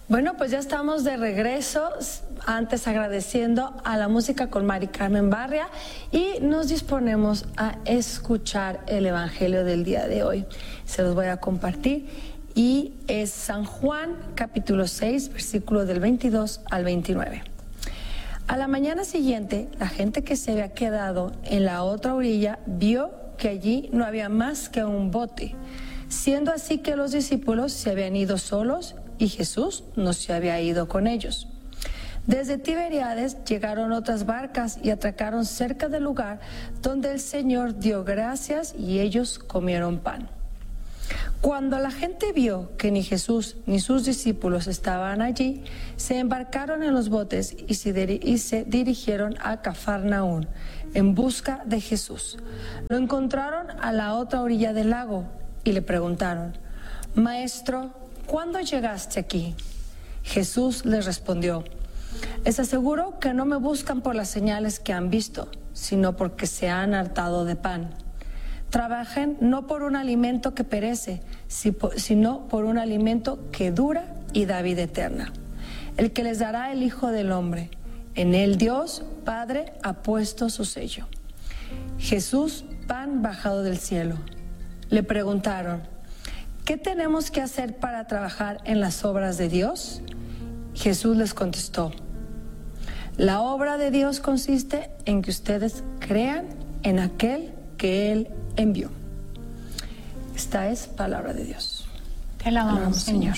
Bueno, pues ya estamos de regreso, antes agradeciendo a la música con Mari Carmen Barria, y nos disponemos a escuchar el Evangelio del día de hoy. Se los voy a compartir y es San Juan capítulo 6, versículo del 22 al 29. A la mañana siguiente, la gente que se había quedado en la otra orilla vio que allí no había más que un bote, siendo así que los discípulos se habían ido solos y Jesús no se había ido con ellos. Desde Tiberíades llegaron otras barcas y atracaron cerca del lugar donde el Señor dio gracias y ellos comieron pan. Cuando la gente vio que ni Jesús ni sus discípulos estaban allí, se embarcaron en los botes y se dirigieron a Cafarnaún en busca de Jesús. Lo encontraron a la otra orilla del lago y le preguntaron: Maestro, ¿cuándo llegaste aquí? Jesús les respondió: les aseguro que no me buscan por las señales que han visto, sino porque se han hartado de pan. Trabajen no por un alimento que perece, sino por un alimento que dura y da vida eterna, el que les dará el Hijo del Hombre. En él Dios Padre ha puesto su sello. Jesús, pan bajado del cielo. Le preguntaron: ¿qué tenemos que hacer para trabajar en las obras de Dios? Jesús les contestó: la obra de Dios consiste en que ustedes crean en aquel que Él envió. Esta es palabra de Dios. Te alabamos, Señor.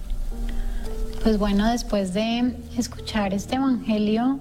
Pues bueno, después de escuchar este evangelio,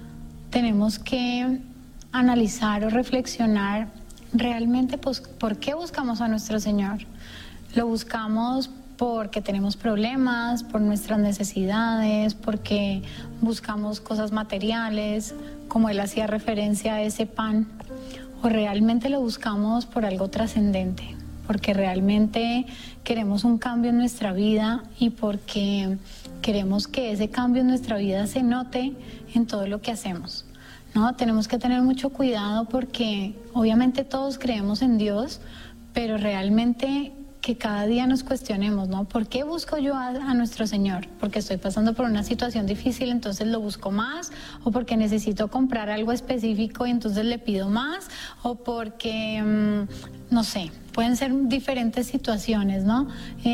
tenemos que analizar o reflexionar realmente, pues, ¿por qué buscamos a nuestro Señor? Lo buscamos porque tenemos problemas, por nuestras necesidades, porque buscamos cosas materiales, como él hacía referencia a ese pan, o realmente lo buscamos por algo trascendente, porque realmente queremos un cambio en nuestra vida y porque queremos que ese cambio en nuestra vida se note en todo lo que hacemos, ¿no? Tenemos que tener mucho cuidado porque obviamente todos creemos en Dios, pero realmente que cada día nos cuestionemos, ¿no? ¿Por qué busco yo a nuestro Señor? ¿Porque estoy pasando por una situación difícil, entonces lo busco más? ¿O porque necesito comprar algo específico y entonces le pido más? ¿O porque, no sé, pueden ser diferentes situaciones, ¿no?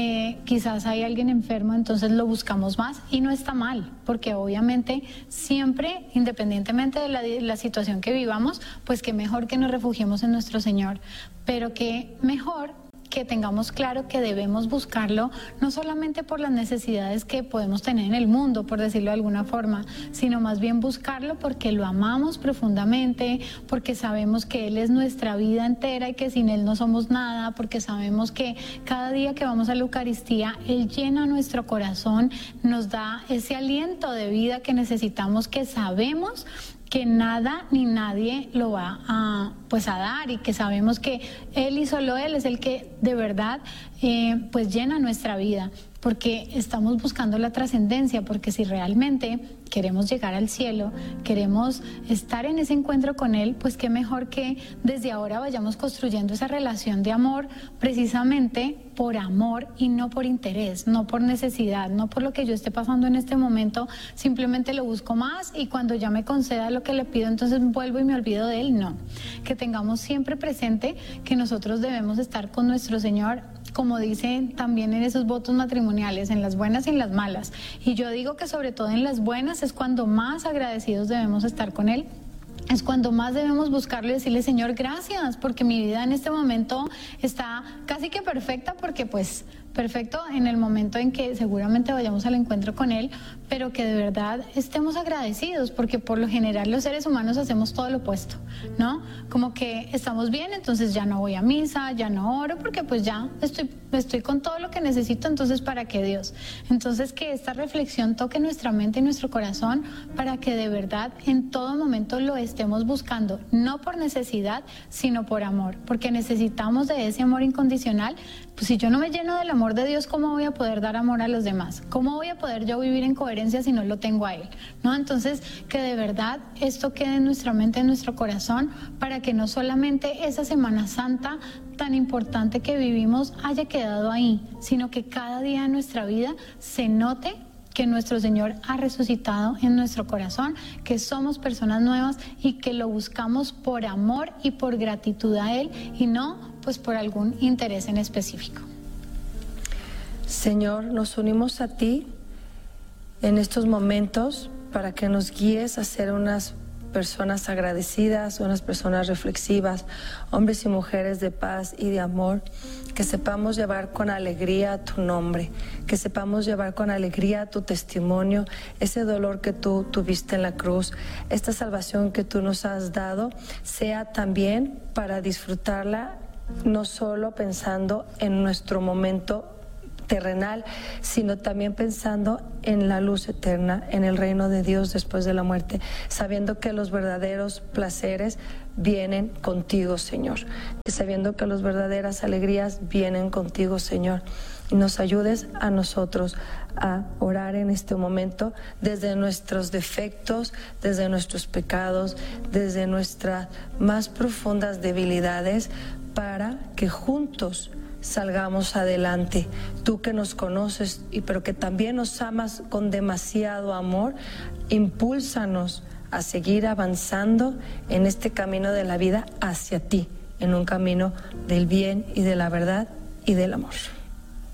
Quizás hay alguien enfermo, entonces lo buscamos más y no está mal, porque obviamente siempre, independientemente de la situación que vivamos, pues que mejor que nos refugiemos en nuestro Señor, pero que mejor que tengamos claro que debemos buscarlo no solamente por las necesidades que podemos tener en el mundo, por decirlo de alguna forma, sino más bien buscarlo porque lo amamos profundamente, porque sabemos que Él es nuestra vida entera y que sin Él no somos nada, porque sabemos que cada día que vamos a la Eucaristía, Él llena nuestro corazón, nos da ese aliento de vida que necesitamos, que sabemos que nada ni nadie lo va a dar, y que sabemos que Él y solo Él es el que de verdad pues llena nuestra vida, porque estamos buscando la trascendencia, porque si realmente queremos llegar al cielo, queremos estar en ese encuentro con Él, pues qué mejor que desde ahora vayamos construyendo esa relación de amor, precisamente por amor y no por interés, no por necesidad, no por lo que yo esté pasando en este momento, simplemente lo busco más y cuando ya me conceda lo que le pido, entonces vuelvo y me olvido de Él. No, que tengamos siempre presente que nosotros debemos estar con nuestro Señor, como dice también en esos votos matrimoniales, en las buenas y en las malas. Y yo digo que sobre todo en las buenas es cuando más agradecidos debemos estar con Él. Es cuando más debemos buscarlo y decirle: Señor, gracias, porque mi vida en este momento está casi que perfecta, porque pues perfecto en el momento en que seguramente vayamos al encuentro con Él, pero que de verdad estemos agradecidos, porque por lo general los seres humanos hacemos todo lo opuesto, ¿no? Como que estamos bien, entonces ya no voy a misa, ya no oro, porque pues ya estoy con todo lo que necesito, entonces ¿para qué Dios? Entonces que esta reflexión toque nuestra mente y nuestro corazón para que de verdad en todo momento lo estemos buscando, no por necesidad, sino por amor, porque necesitamos de ese amor incondicional. Pues si yo no me lleno del amor de Dios, ¿cómo voy a poder dar amor a los demás? ¿Cómo voy a poder yo vivir en coherencia si no lo tengo a Él? ¿No? Entonces, que de verdad esto quede en nuestra mente, en nuestro corazón, para que no solamente esa Semana Santa tan importante que vivimos haya quedado ahí, sino que cada día de nuestra vida se note que nuestro Señor ha resucitado en nuestro corazón, que somos personas nuevas y que lo buscamos por amor y por gratitud a Él y no pues por algún interés en específico. Señor, nos unimos a ti en estos momentos para que nos guíes a ser unas personas agradecidas, unas personas reflexivas, hombres y mujeres de paz y de amor, que sepamos llevar con alegría tu nombre, que sepamos llevar con alegría tu testimonio, ese dolor que tú tuviste en la cruz, esta salvación que tú nos has dado, sea también para disfrutarla, no solo pensando en nuestro momento terrenal, sino también pensando en la luz eterna, en el reino de Dios después de la muerte, sabiendo que los verdaderos placeres vienen contigo, Señor, y sabiendo que las verdaderas alegrías vienen contigo, Señor, y nos ayudes a nosotros a orar en este momento desde nuestros defectos, desde nuestros pecados, desde nuestras más profundas debilidades, para que juntos salgamos adelante. Tú que nos conoces pero que también nos amas con demasiado amor, impúlsanos a seguir avanzando en este camino de la vida hacia ti, en un camino del bien y de la verdad y del amor.